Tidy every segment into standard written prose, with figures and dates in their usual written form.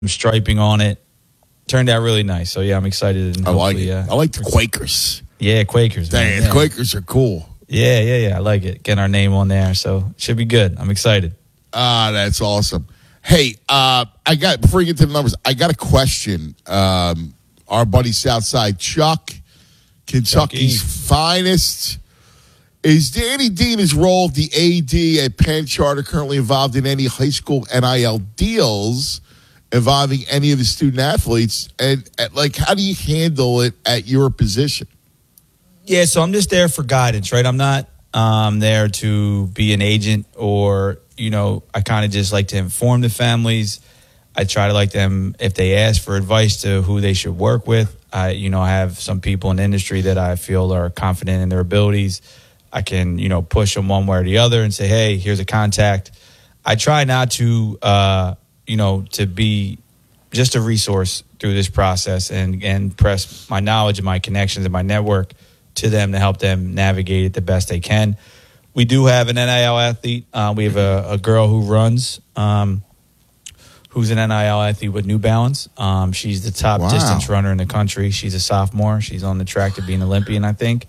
striping on it. Turned out really nice. So, yeah, I'm excited. And I like it. I like the Quakers. Yeah, Quakers. Dang, Man. Quakers are cool. Yeah. I like it. Getting our name on there. So, should be good. I'm excited. That's awesome. Hey, before you get to the numbers, I got a question. Our buddy Southside Chuck, Kentucky's finest. Is Danny Dean's role of the AD at Penn Charter currently involved in any high school NIL deals involving any of the student athletes? And how do you handle it at your position? Yeah, so I'm just there for guidance, right? I'm not there to be an agent or, I kind of just like to inform the families. I try to like them, if they ask for advice to who they should work with. I have some people in the industry that I feel are confident in their abilities. I can, push them one way or the other and say, hey, here's a contact. I try not to, to be just a resource through this process and press my knowledge and my connections and my network to them to help them navigate it the best they can. We do have an NIL athlete. We have a girl who runs, who's an NIL athlete with New Balance. She's the top distance runner in the country. She's a sophomore. She's on the track to be an Olympian, I think.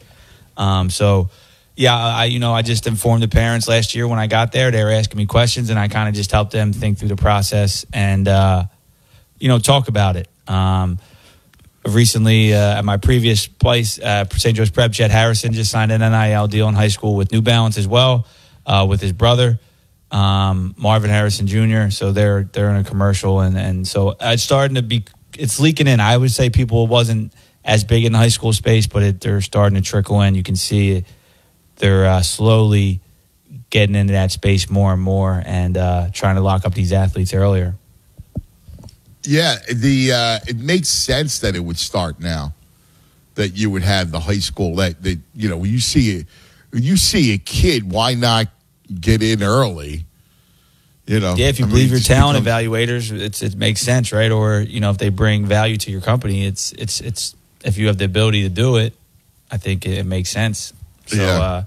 I just informed the parents last year when I got there. They were asking me questions, and I kind of just helped them think through the process and, talk about it. Recently, at my previous place, St. Joe's Prep, Jet Harrison just signed an NIL deal in high school with New Balance as well, with his brother, Marvin Harrison Jr. So they're in a commercial, and so it's starting to be, it's leaking in. I would say people wasn't as big in the high school space, but they're starting to trickle in. You can see it. They're slowly getting into that space more and more and trying to lock up these athletes earlier. Yeah, it makes sense that it would start now, that you would have the high school that when you see a kid, why not get in early? Yeah, if you believe your talent evaluators, it makes sense, right? Or if they bring value to your company, it's if you have the ability to do it, I think it makes sense. So,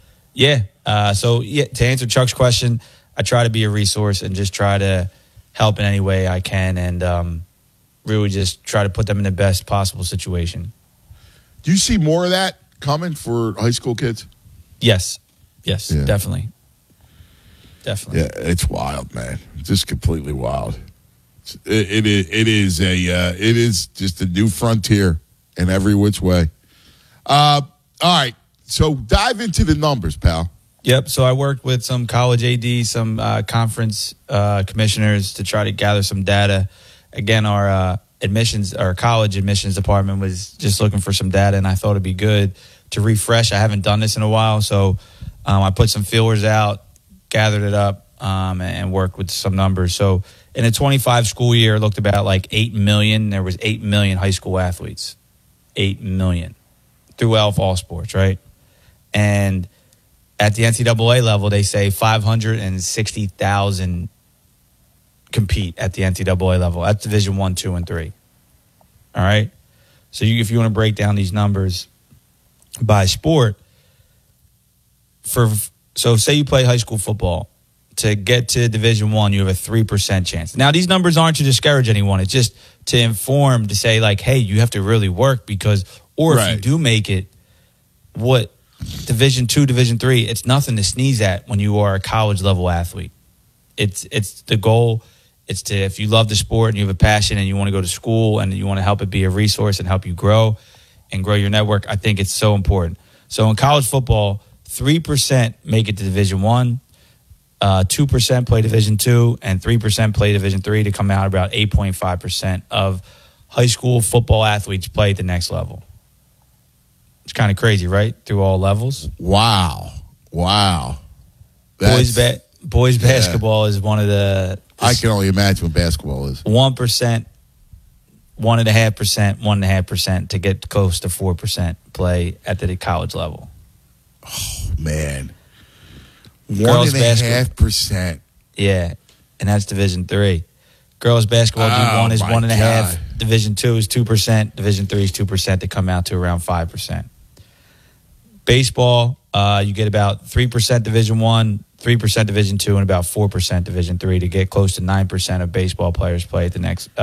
to answer Chuck's question, I try to be a resource and just try to help in any way I can and really just try to put them in the best possible situation. Do you see more of that coming for high school kids? Yes, definitely. Yeah, it's wild, man. Just completely wild. It is just a new frontier in every which way. All right. So dive into the numbers, pal. Yep. So I worked with some college AD, some conference commissioners to try to gather some data. Again, our college admissions department was just looking for some data, and I thought it'd be good to refresh. I haven't done this in a while, so I put some feelers out, gathered it up, and worked with some numbers. So in a 25 school year, it looked about like 8 million. There was 8 million high school athletes. 8 million throughout all sports, right? And at the NCAA level, they say 560,000 compete at the NCAA level. That's Division I, II, and III. All right? So if you want to break down these numbers by sport, so say you play high school football, to get to Division I, you have a 3% chance. Now, these numbers aren't to discourage anyone. It's just to inform, to say, like, hey, you have to really work because, or if you do make it, what Division II, Division III, it's nothing to sneeze at when you are a college-level athlete. It's the goal. It's to, if you love the sport and you have a passion and you want to go to school and you want to help it be a resource and help you grow and grow your network, I think it's so important. So in college football, 3% make it to Division I, 2% play Division II, and 3% play Division III to come out about 8.5% of high school football athletes play at the next level. It's kind of crazy, right? Through all levels. Wow. Boys basketball is one of the... I can only imagine what basketball is. 1%, 1.5%, 1.5% to get close to 4% play at the college level. Oh, man. 1.5%. Yeah, and that's Division III. Girls basketball D1 is 1.5%. Division II is 2%. Division III is 2% to come out to around 5%. Baseball, you get about 3% Division I, 3% Division II and about 4% Division III to get close to 9% of baseball players play at the next